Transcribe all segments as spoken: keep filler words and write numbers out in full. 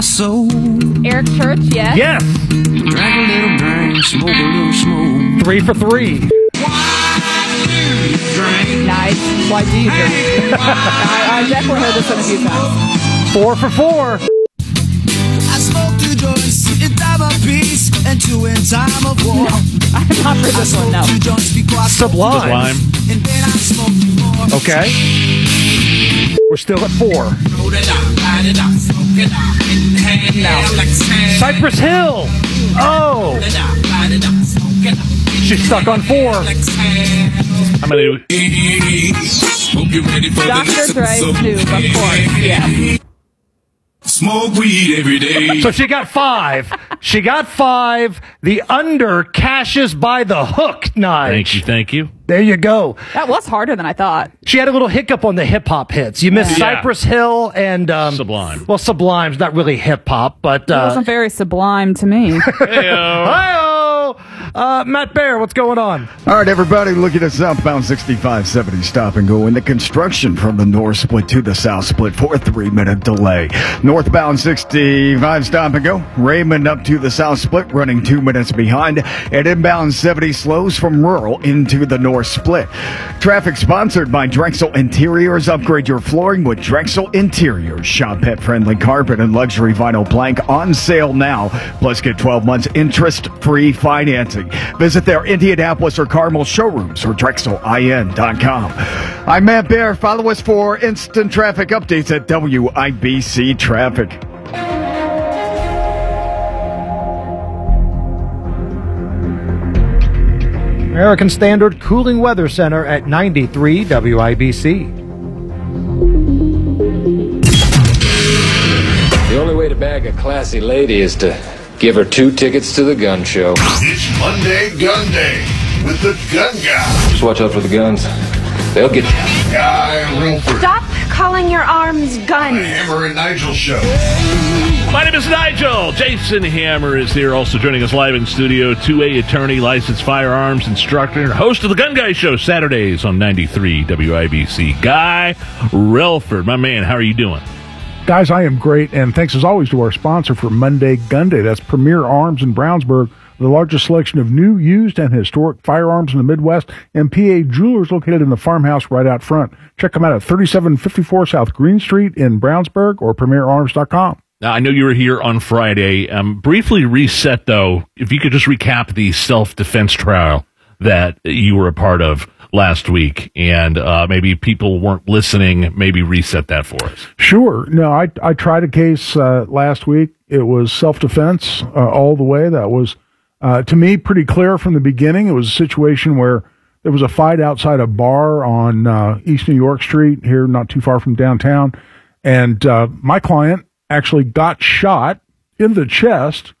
So Eric Church, yes. Yes. drag a little drink, smoke a little smoke. Three for three. Nice. Why do you drink? I, I definitely heard this one a few times. Four for four. I smoke two joints in time of peace and two in time of war. No, I have not heard this one, no. Two joints because Sublime. Sublime. and then I smoke more. Okay. We're still at four. Cypress Hill. Oh. She's stuck on four. I'm going to Doctor Dre, Snoop, of course, yeah. Smoke weed every day. So she got five. She got five. The under cashes by the hook, Nige. Thank you, thank you. There you go. That was harder than I thought. She had a little hiccup on the hip-hop hits. You missed Yeah. Cypress Hill and... Um, Sublime. Well, Sublime's not really hip-hop, but... It Uh, wasn't very sublime to me. Heyo. Hi-oh! Uh, Matt Bear, what's going on? All right, everybody, looking at southbound sixty-five seventy stop and go into construction from the north split to the south split for a three-minute delay. Northbound sixty-five stop and go. Raymond up to the south split, running two minutes behind. And inbound seventy slows from rural into the north split. Traffic sponsored by Drexel Interiors. Upgrade your flooring with Drexel Interiors. Shop pet-friendly carpet and luxury vinyl plank on sale now. Plus, get twelve months interest-free financing. Visit their Indianapolis or Carmel showrooms or Drexel I N dot com. I'm Matt Bear. Follow us for instant traffic updates at W I B C Traffic. American Standard Cooling Weather Center at ninety-three W I B C. The only way to bag a classy lady is to give her two tickets to the gun show. It's Monday Gun Day with the Gun Guy. Just watch out for the guns. They'll get you. Guy Relford. Stop calling your arms guns. Hammer and Nigel Show. My name is Nigel. Jason Hammer is here, also joining us live in studio. two A attorney, licensed firearms instructor, and host of the Gun Guy Show Saturdays on ninety-three W I B C. Guy Relford, my man, how are you doing? Guys, I am great, and thanks as always to our sponsor for Monday Gun Day. That's Premier Arms in Brownsburg, the largest selection of new, used, and historic firearms in the Midwest, and P A Jewelers located in the farmhouse right out front. Check them out at thirty-seven fifty-four South Green Street in Brownsburg or premier arms dot com. Now, I know you were here on Friday. Um, briefly reset, though, if you could just recap the self-defense trial that you were a part of last week, and uh, maybe people weren't listening, maybe reset that for us. Sure. No, I I tried a case uh, last week. It was self-defense uh, all the way. That was, uh, to me, pretty clear from the beginning. It was a situation where there was a fight outside a bar on uh, East New York Street here, not too far from downtown, and uh, my client actually got shot in the chest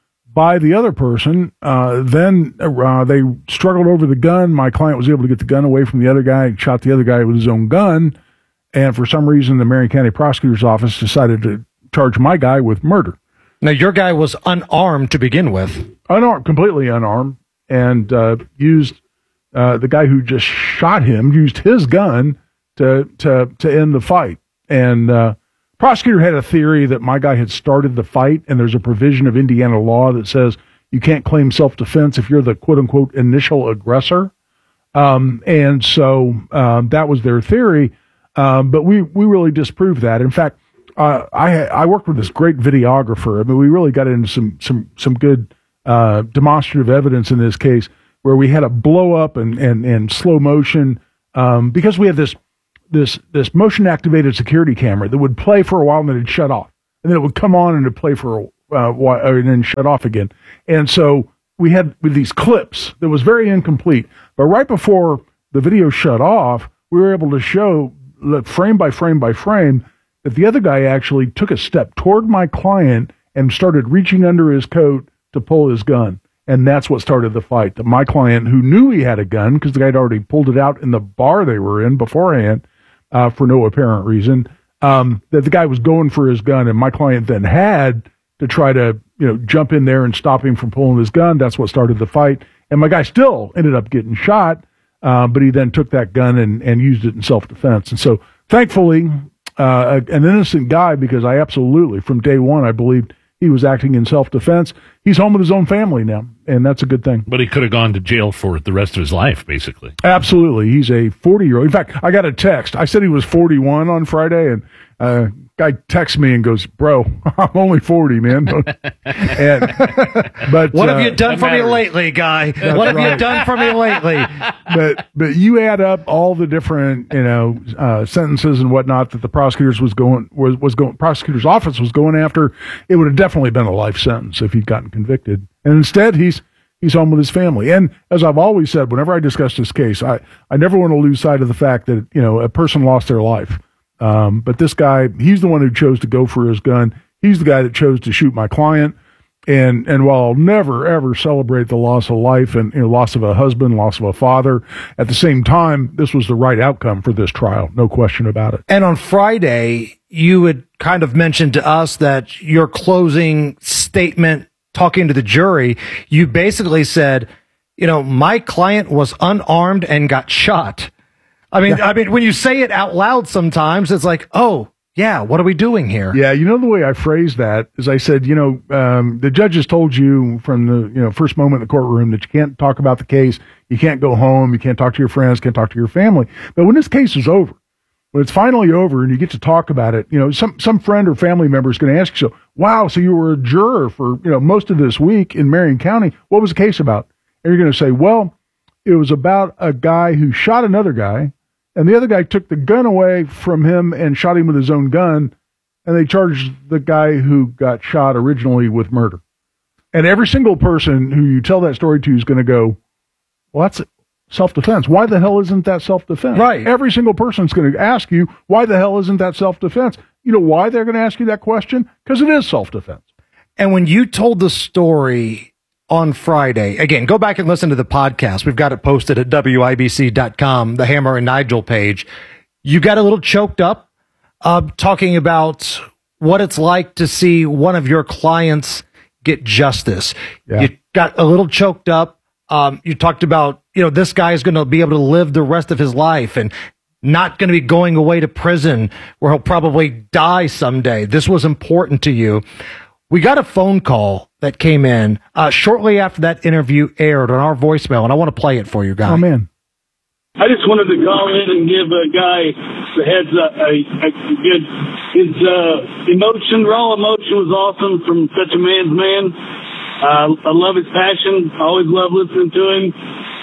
by the other person. Uh, then uh, they struggled over the gun. My client was able to get the gun away from the other guy, shot the other guy with his own gun. And for some reason, the Marion County Prosecutor's Office decided to charge my guy with murder. Now, your guy was unarmed to begin with. Unarmed, completely unarmed, and uh, used uh, the guy who just shot him, used his gun to to to end the fight. And uh, prosecutor had a theory that my guy had started the fight, and there's a provision of Indiana law that says you can't claim self-defense if you're the quote-unquote initial aggressor. Um, and so um, that was their theory, um, but we, we really disproved that. In fact, uh, I I worked with this great videographer. I mean, we really got into some some some good uh, demonstrative evidence in this case where we had a blow-up and, and, and slow motion um, because we had this this this motion activated security camera that would play for a while and then it'd shut off, and then it would come on and it'd play for a uh, while and then shut off again. And so we had with these clips that was very incomplete, but right before the video shut off, we were able to show frame by frame by frame that the other guy actually took a step toward my client and started reaching under his coat to pull his gun. And that's what started the fight. That my client, who knew he had a gun because the guy had already pulled it out in the bar they were in beforehand, Uh, for no apparent reason, um, that the guy was going for his gun, and my client then had to try to, you know, jump in there and stop him from pulling his gun. That's what started the fight. And my guy still ended up getting shot, uh, but he then took that gun and, and used it in self-defense. And so, thankfully, uh, an innocent guy, because I absolutely, from day one, I believed he was acting in self-defense. He's home with his own family now, and that's a good thing. But he could have gone to jail for the rest of his life, basically. Absolutely. He's a forty-year-old. In fact, I got a text. I said he was forty-one on Friday, and uh, guy texts me and goes, "Bro, I'm only forty, man." and, but what uh, have you done for me lately, guy? What have right. you done for me lately? But but you add up all the different you know uh, sentences and whatnot that the prosecutors was going was was going prosecutor's office was going after. It would have definitely been a life sentence if he'd gotten convicted. And instead, he's he's home with his family. And as I've always said, whenever I discuss this case, I, I never want to lose sight of the fact that you know a person lost their life. Um, but this guy, he's the one who chose to go for his gun. He's the guy that chose to shoot my client. And and while I'll never, ever celebrate the loss of life and you know, loss of a husband, loss of a father, at the same time, this was the right outcome for this trial. No question about it. And on Friday, you had kind of mentioned to us that your closing statement, talking to the jury, you basically said, you know, my client was unarmed and got shot. I mean, I mean, when you say it out loud, sometimes it's like, oh, yeah, what are we doing here? Yeah, you know the way I phrased that is I said, you know, um, the judge has told you from the you know first moment in the courtroom that you can't talk about the case, you can't go home, you can't talk to your friends, can't talk to your family. But when this case is over, when it's finally over and you get to talk about it, you know, some some friend or family member is going to ask you, so, wow, so you were a juror for you know most of this week in Marion County. What was the case about? And you're going to say, well, it was about a guy who shot another guy. And the other guy took the gun away from him and shot him with his own gun, and they charged the guy who got shot originally with murder. And every single person who you tell that story to is going to go, well, that's self-defense. Why the hell isn't that self-defense? Right. Every single person is going to ask you, why the hell isn't that self-defense? You know why they're going to ask you that question? Because it is self-defense. And when you told the story on Friday, again, go back and listen to the podcast. We've got it posted at W I B C dot com, the Hammer and Nigel page. You got a little choked up uh, talking about what it's like to see one of your clients get justice. Yeah. You got a little choked up. Um, you talked about, you know, this guy is going to be able to live the rest of his life and not going to be going away to prison where he'll probably die someday. This was important to you. We got a phone call that came in uh, shortly after that interview aired on our voicemail, and I want to play it for you guys. Oh, man. I just wanted to call in and give a guy the heads up. A, a good, his uh, emotion, raw emotion was awesome from such a man's man. Uh, I love his passion. Always love listening to him.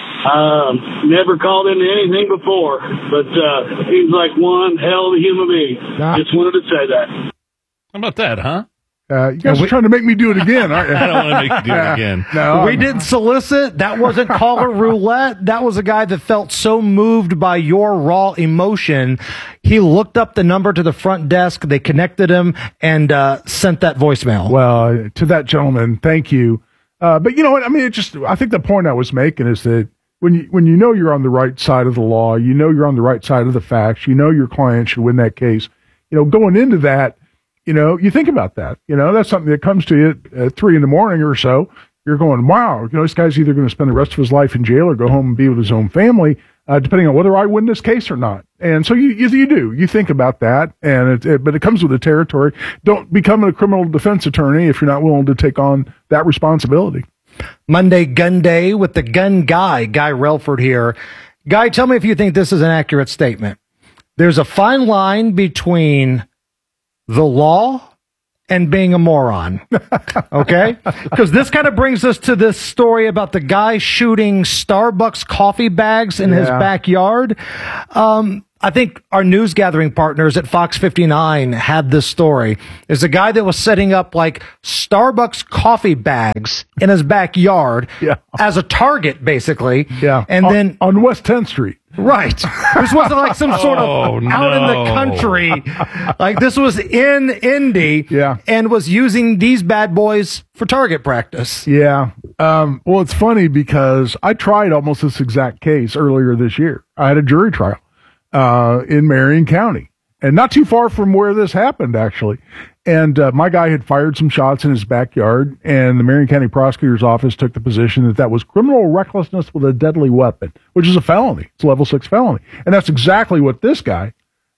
Uh, never called into anything before, but uh, he's like one hell of a human being. Nah. Just wanted to say that. How about that, huh? Uh, you guys are trying to make me do it again, aren't you? I don't want to make you do it again. No, we didn't solicit. That wasn't caller roulette. That was a guy that felt so moved by your raw emotion. He looked up the number to the front desk. They connected him and uh, sent that voicemail. Well, to that gentleman, thank you. Uh, but you know what? I mean, it just, I think the point I was making is that when you, when you know you're on the right side of the law, you know you're on the right side of the facts, you know your client should win that case, you know, going into that, you know, you think about that. You know, that's something that comes to you at three in the morning or so. You're going, wow, you know, this guy's either going to spend the rest of his life in jail or go home and be with his own family, uh, depending on whether I win this case or not. And so you you, you do. You think about that, and it, it, but it comes with the territory. Don't become a criminal defense attorney if you're not willing to take on that responsibility. Monday Gun Day with the gun guy, Guy Relford here. Guy, tell me if you think this is an accurate statement. There's a fine line between the law and being a moron. Okay? Because this kind of brings us to this story about the guy shooting Starbucks coffee bags in yeah. his backyard. Um, I think our news gathering partners at Fox fifty-nine had this story. There's a guy that was setting up like Starbucks coffee bags in his backyard yeah. as a target, basically. Yeah. And on, then on West tenth Street. Right. This wasn't like some sort of oh, no. out in the country. Like this was in Indy yeah. and was using these bad boys for target practice. Yeah. Um, well, it's funny because I tried almost this exact case earlier this year. I had a jury trial uh, in Marion County and not too far from where this happened, actually. And uh, my guy had fired some shots in his backyard, and the Marion County Prosecutor's Office took the position that that was criminal recklessness with a deadly weapon, which is a felony. It's a level six felony. And that's exactly what this guy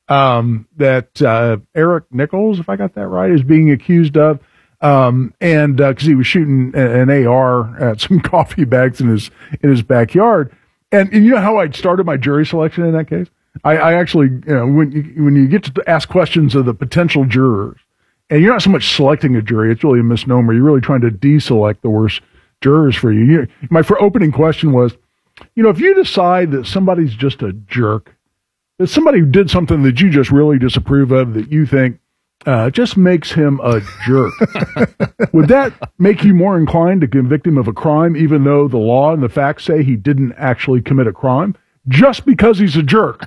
um, that uh, Eric Nichols, if I got that right, is being accused of. Um, and because uh, he was shooting an A R at some coffee bags in his in his backyard. And, and you know how I started my jury selection in that case? I, I actually, you know, when you, when you get to ask questions of the potential jurors, and you're not so much selecting a jury, it's really a misnomer. You're really trying to deselect the worst jurors for you. you my for opening question was, you know, if you decide that somebody's just a jerk, that somebody did something that you just really disapprove of, that you think uh, just makes him a jerk, would that make you more inclined to convict him of a crime, even though the law and the facts say he didn't actually commit a crime, just because he's a jerk?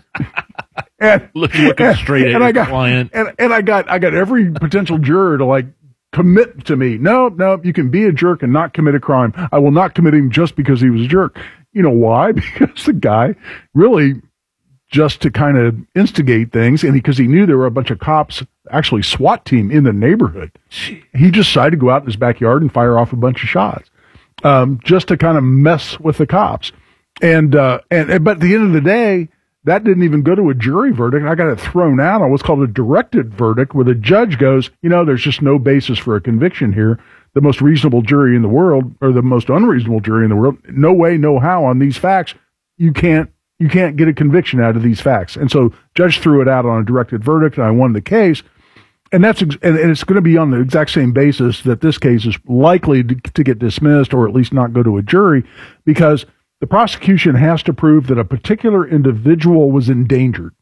And, Look, looking and, straight at and your I got, client. And, and I got I got every potential juror to like commit to me. No, no, you can be a jerk and not commit a crime. I will not commit him just because he was a jerk. You know why? Because the guy really, just to kind of instigate things, and because he, he knew there were a bunch of cops, actually SWAT team in the neighborhood, he decided to go out in his backyard and fire off a bunch of shots, um, just to kind of mess with the cops. And uh, and but at the end of the day, that didn't even go to a jury verdict. I got it thrown out on what's called a directed verdict, where the judge goes, you know, there's just no basis for a conviction here. The most reasonable jury in the world, or the most unreasonable jury in the world, no way, no how on these facts, you can't you can't get a conviction out of these facts. And so judge threw it out on a directed verdict, and I won the case. And that's and it's going to be on the exact same basis that this case is likely to, to get dismissed, or at least not go to a jury, because the prosecution has to prove that a particular individual was endangered.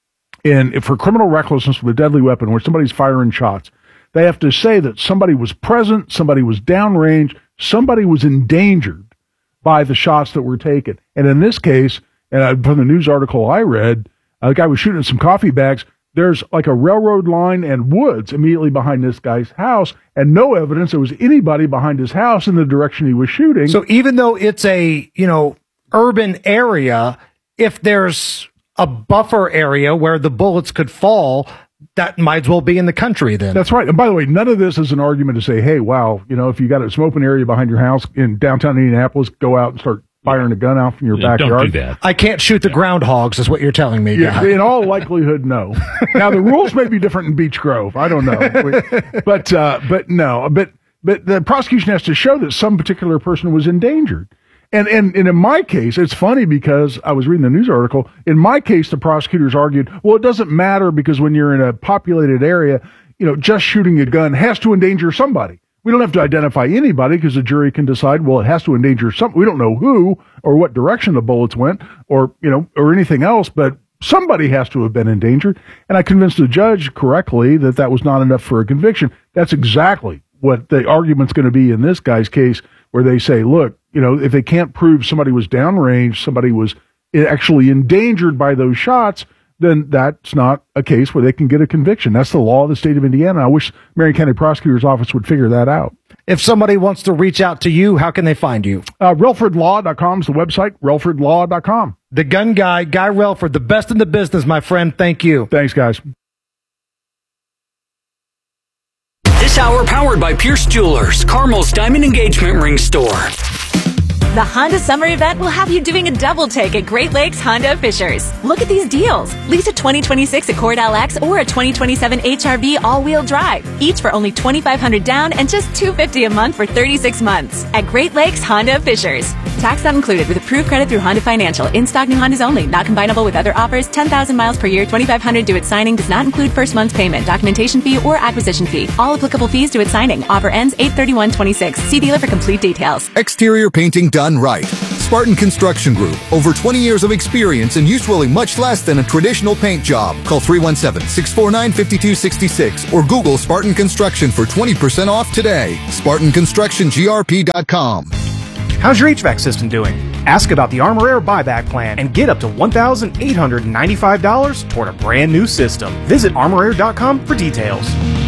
And if for criminal recklessness with a deadly weapon, where somebody's firing shots, they have to say that somebody was present, somebody was downrange, somebody was endangered by the shots that were taken. And in this case, and I, from the news article I read, a guy was shooting at some coffee bags. There's like a railroad line and woods immediately behind this guy's house, and no evidence there was anybody behind his house in the direction he was shooting. So even though it's a, you know, urban area, if there's a buffer area where the bullets could fall, that might as well be in the country then. That's right. And by the way, none of this is an argument to say, hey, wow, you know, if you got a smoking area behind your house in downtown Indianapolis, go out and start firing a gun out from your Yeah, backyard. Don't do that. I can't shoot the groundhogs, is what you're telling me. Yeah, guy. in all likelihood, no. Now the rules may be different in Beech Grove. I don't know, but uh, but no, but but the prosecution has to show that some particular person was endangered. And, and and in my case, it's funny because I was reading the news article. In my case, the prosecutors argued, well, it doesn't matter because when you're in a populated area, you know, just shooting a gun has to endanger somebody. We don't have to identify anybody because the jury can decide, well, it has to endanger something. We don't know who or what direction the bullets went or, you know, or anything else, but somebody has to have been endangered. And I convinced the judge correctly that that was not enough for a conviction. That's exactly what the argument's going to be in this guy's case, where they say, look, you know, if they can't prove somebody was downrange, somebody was actually endangered by those shots, then that's not a case where they can get a conviction. That's the law of the state of Indiana. I wish Marion County Prosecutor's Office would figure that out. If somebody wants to reach out to you, how can they find you? Uh, relford law dot com is the website, relford law dot com. The gun guy, Guy Relford, the best in the business, my friend. Thank you. Thanks, guys. This hour powered by Pierce Jewelers, Carmel's Diamond Engagement Ring Store. The Honda Summer Event will have you doing a double take at Great Lakes Honda of Fishers. Look at these deals. Lease a twenty twenty-six Accord L X or a twenty twenty-seven H R V all-wheel drive, each for only twenty-five hundred dollars down and just two hundred fifty dollars a month for thirty-six months at Great Lakes Honda of Fishers. Tax not included with approved credit through Honda Financial. In-stock new Hondas only. Not combinable with other offers. ten thousand miles per year. twenty-five hundred dollars due at signing. Does not include first month's payment, documentation fee, or acquisition fee. All applicable fees due at signing. Offer ends eight thirty-one twenty-six. See dealer for complete details. Exterior painting done right. Spartan Construction Group. Over twenty years of experience and usually much less than a traditional paint job. Call three one seven, six four nine, five two six six or Google Spartan Construction for twenty percent off today. Spartan Construction G R P dot com. How's your H V A C system doing? Ask about the Armor Air buyback plan and get up to one thousand eight hundred ninety-five dollars toward a brand new system. Visit armor air dot com for details.